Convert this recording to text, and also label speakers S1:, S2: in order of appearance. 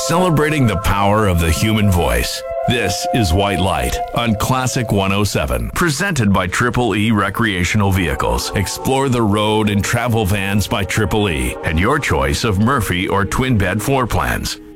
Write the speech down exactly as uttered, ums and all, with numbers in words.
S1: celebrating the power of the human voice. This is White Light on Classic one oh seven, presented by Triple E Recreational Vehicles. Explore the road and travel vans by Triple E and your choice of Murphy or twin bed floor plans.